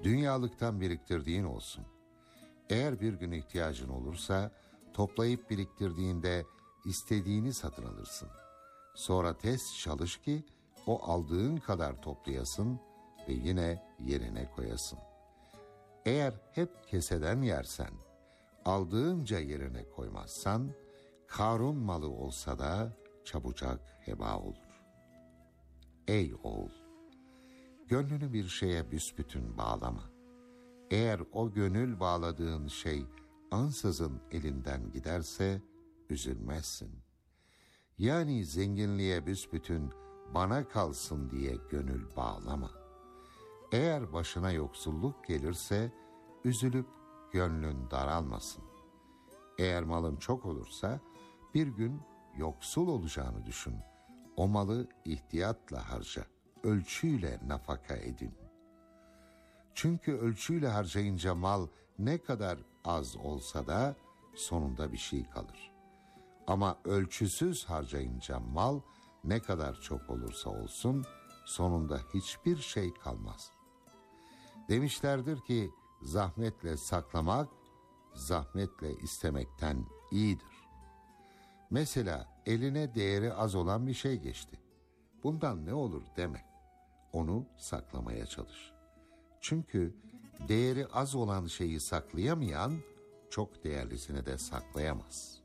Dünyalıktan biriktirdiğin olsun. Eğer bir gün ihtiyacın olursa toplayıp biriktirdiğinde istediğini satın alırsın. Sonra tez çalış ki o aldığın kadar toplayasın ve yine yerine koyasın. Eğer hep keseden yersen, aldığınca yerine koymazsan, Karun malı olsa da çabucak heba olur. Ey oğul! Gönlünü bir şeye büsbütün bağlama. Eğer o gönül bağladığın şey ansızın elinden giderse üzülmezsin. Yani zenginliğe büsbütün bana kalsın diye gönül bağlama. Eğer başına yoksulluk gelirse üzülüp gönlün daralmasın. Eğer malın çok olursa bir gün yoksul olacağını düşün. O malı ihtiyatla harca, ölçüyle nafaka edin. Çünkü ölçüyle harcayınca mal ne kadar az olsa da sonunda bir şey kalır. Ama ölçüsüz harcayınca mal ne kadar çok olursa olsun sonunda hiçbir şey kalmaz. Demişlerdir ki zahmetle saklamak, zahmetle istemekten iyidir. Mesela eline değeri az olan bir şey geçti. Bundan ne olur deme. Onu saklamaya çalış. Çünkü değeri az olan şeyi saklayamayan çok değerlisini de saklayamaz.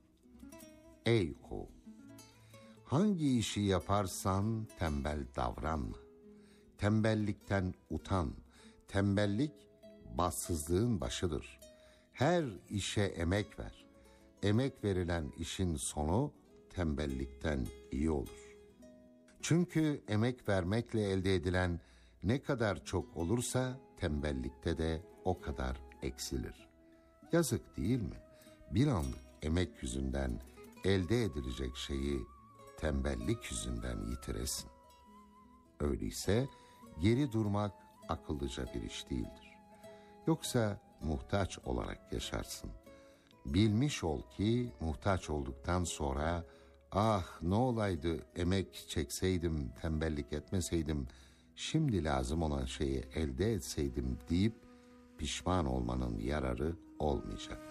Ey oğul! Hangi işi yaparsan tembel davranma. Tembellikten utan. Tembellik bahtsızlığın başıdır. Her işe emek ver. Emek verilen işin sonu tembellikten iyi olur. Çünkü emek vermekle elde edilen ne kadar çok olursa tembellikte de o kadar eksilir. Yazık değil mi? Bir anlık emek yüzünden elde edilecek şeyi tembellik yüzünden yitiresin. Öyleyse geri durmak akıllıca bir iş değildir. Yoksa muhtaç olarak yaşarsın. Bilmiş ol ki muhtaç olduktan sonra ah ne olaydı emek çekseydim, tembellik etmeseydim, şimdi lazım olan şeyi elde etseydim deyip pişman olmanın yararı olmayacak.